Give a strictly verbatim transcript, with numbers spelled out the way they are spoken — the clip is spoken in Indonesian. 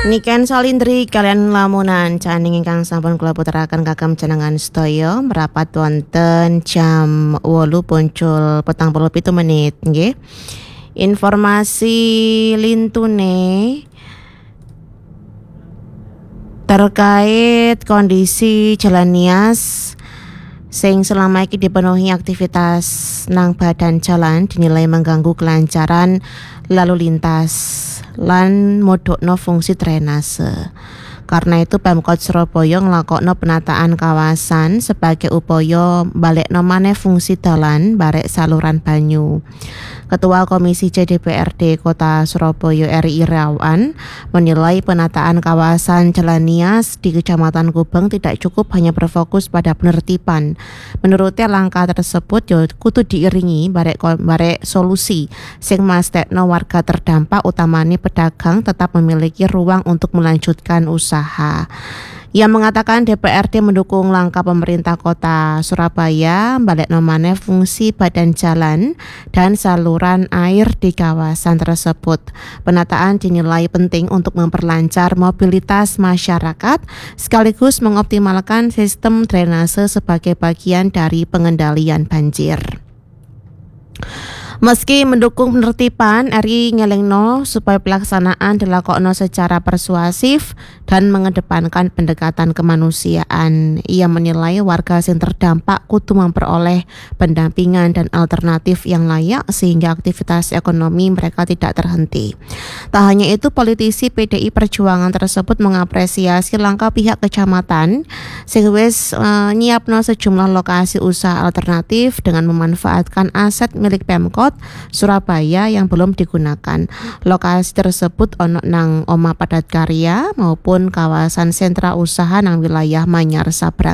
Niken Salindri kalian lamunan caning ingkang sampun kula puteraken kagem jenengan sedaya merapat wonten jam wolu puncul petang puluh pitu menit nggih. Informasi lintune terkait kondisi Jalan Nias sing selama iki dipenuhi aktivitas nang badan jalan dinilai mengganggu kelancaran lalu lintas lan modokno fungsi drainase. Karena itu Pemkot Surabaya nglakokno penataan kawasan sebagai upaya balekno maneh fungsi dalan barek saluran banyu. Ketua Komisi C D P R D Kota Surabaya R I Irawan menilai penataan kawasan Jalan Nias di Kecamatan Gubeng tidak cukup hanya berfokus pada penertiban. Menurutnya langkah tersebut yo kudu diiringi barek barek solusi sing mastekno warga terdampak utamane pedagang tetap memiliki ruang untuk melanjutkan usaha. Ia mengatakan D P R D mendukung langkah pemerintah kota Surabaya balekno maneh fungsi badan jalan dan saluran air di kawasan tersebut. Penataan dinilai penting untuk memperlancar mobilitas masyarakat sekaligus mengoptimalkan sistem drainase sebagai bagian dari pengendalian banjir. Meski mendukung penertiban, R I ngelingno supaya pelaksanaan dilakokno secara persuasif dan mengedepankan pendekatan kemanusiaan. Ia menilai warga sing terdampak kudu memperoleh pendampingan dan alternatif yang layak sehingga aktivitas ekonomi mereka tidak terhenti. Tak hanya itu, politisi P D I Perjuangan tersebut mengapresiasi langkah pihak kecamatan sing wis uh, nyiapno sejumlah lokasi usaha alternatif dengan memanfaatkan aset milik Pemkot Surabaya yang belum digunakan. Lokasi tersebut ono nang Oma Padat Karya maupun kawasan sentra usaha nang wilayah Manyar Sabrang.